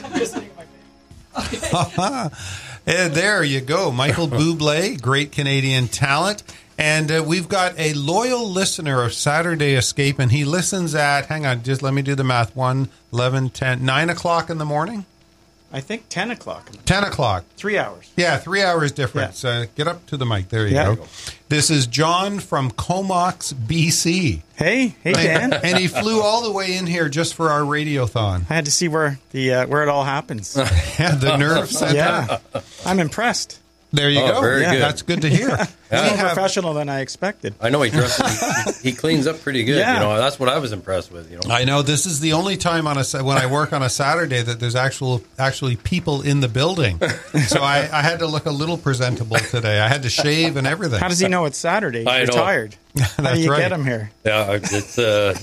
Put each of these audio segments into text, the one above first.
And there you go. Michael Bublé, great Canadian talent. And we've got a loyal listener of Saturday Escape, and he listens at, hang on, just let me do the math, 1, 11, 10, 9 o'clock in the morning? I think 10 o'clock. 10 o'clock. 3 hours. Yeah, 3 hours difference. Yeah. Get up to the mic. There you go. This is John from Comox, BC. Hey, Dan. And he flew all the way in here just for our radiothon. I had to see where it all happens. Yeah, the nerve center. Yeah, I'm impressed. There you go. Very good. That's good to hear. More professional than I expected. I know he dresses. He cleans up pretty good. Yeah. You know, that's what I was impressed with. You know, I know this is the only time when I work on a Saturday that there's actually people in the building. So I had to look a little presentable today. I had to shave and everything. How does he know it's Saturday? He's retired. How do you get him here? Yeah, it's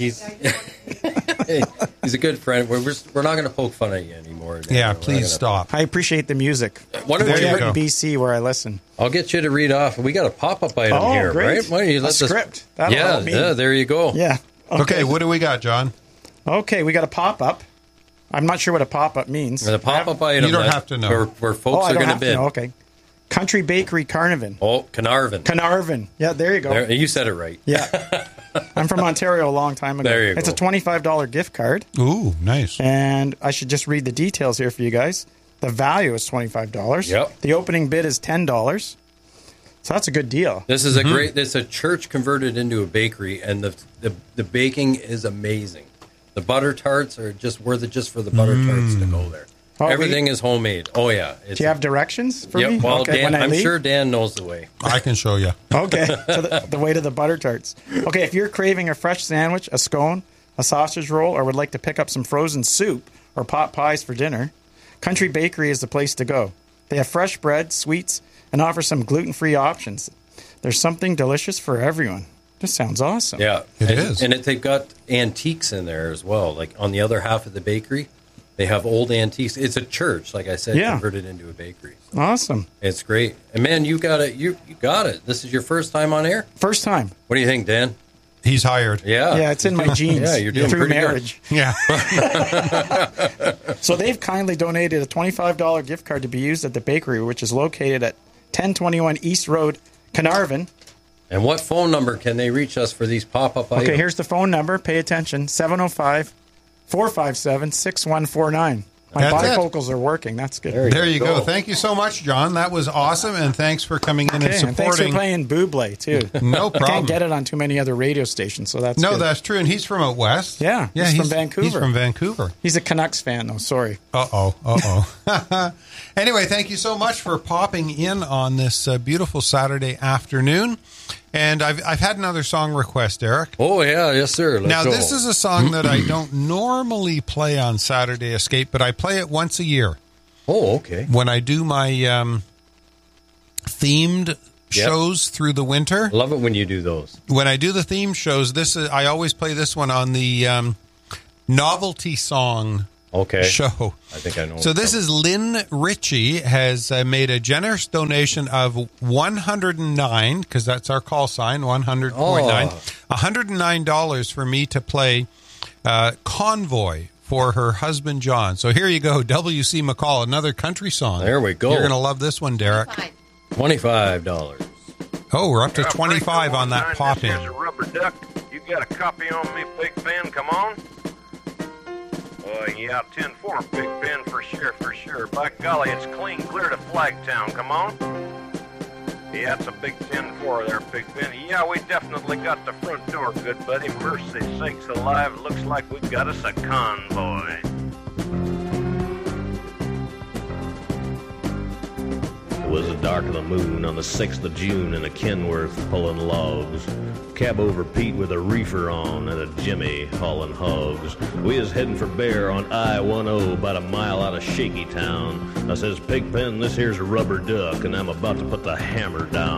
he's a good friend. We're not going to poke fun at you anymore. Yeah, please stop. I appreciate the music. There you go. In BC where I listen. I'll get you to read off. We got a pop-up item here, great. right? Why don't you let a script. That'll help me. Yeah, there you go. Yeah. Okay, what do we got, John? Okay, we got a pop-up. I'm not sure what a pop-up means. The pop-up item. You don't have to know. Where folks are going to bid. Okay. Country Bakery Carnarvon. Oh, Carnarvon. Carnarvon. Yeah, there you go. You said it right. Yeah. I'm from Ontario a long time ago. There you It's go. a $25 gift card. Ooh, nice. And I should just read the details here for you guys. The value is $25. Yep. The opening bid is $10. So that's a good deal. This is it's a church converted into a bakery, and the baking is amazing. The butter tarts are just worth it just for the butter tarts to go there. Oh, Everything is homemade. Oh, yeah. Do you have directions for me? Well, Okay, Dan, I'm sure Dan knows the way. I can show you. Okay, so the way to the butter tarts. Okay, if you're craving a fresh sandwich, a scone, a sausage roll, or would like to pick up some frozen soup or pot pies for dinner, Country Bakery is the place to go. They have fresh bread, sweets, and offer some gluten-free options. There's something delicious for everyone. This sounds awesome. Yeah, It is. And they've got antiques in there as well. Like on the other half of the bakery, they have old antiques. It's a church, like I said, converted into a bakery. So awesome. it's great. And man, you got it. You got it. This is your first time on air? First time. What do you think, Dan? He's hired. Yeah. Yeah, it's in my genes. Yeah, you're doing through pretty good. marriage. Yeah. So they've kindly donated a $25 gift card to be used at the bakery, which is located at 1021 East Road, Carnarvon. And what phone number can they reach us for these pop-up items? Okay, here's the phone number. Pay attention. 705-457-6149. My That's it. bifocals are working. That's good. There you go. Thank you so much, John. That was awesome, and thanks for coming in and Okay, and thanks for supporting. playing Bublé, too. No problem. Can't get it on too many other radio stations, so that's No, good. that's true, and he's from out west. Yeah, he's from Vancouver. He's from Vancouver. He's a Canucks fan, though. Sorry. Uh-oh. Anyway, thank you so much for popping in on this beautiful Saturday afternoon. And I've had another song request, Eric. Oh, yeah. Yes, sir. Let's go. This is a song that I don't normally play on Saturday Escape, but I play it once a year. Oh, okay. When I do my themed shows through the winter. Love it when you do those. When I do the theme shows, I always play this one on the novelty song show. I think I know. So this is Lynn Ritchie has made a generous donation of 109, because that's our call sign, 100.9. $109 for me to play Convoy for her husband, John. So here you go, W.C. McCall, another country song. There we go. You're going to love this one, Derek. $25. Oh, we're up to 25 on that pop-in. Here's a rubber duck. You got a copy on me, Big Ben? Come on. Yeah, 10-4, Big Ben, for sure. By golly, it's clean clear to Flagtown. Come on. Yeah, it's a big 10-4 there, Big Ben. Yeah, we definitely got the front door, good buddy. Mercy sakes alive, it looks like we got us a convoy. It was the dark of the moon on the 6th of June in a Kenworth pulling logs. Cab over Pete with a reefer on and a Jimmy hauling hogs. We is heading for Bear on I-10 about a mile out of Shaky Town. I says, Pigpen, this here's a rubber duck, and I'm about to put the hammer down.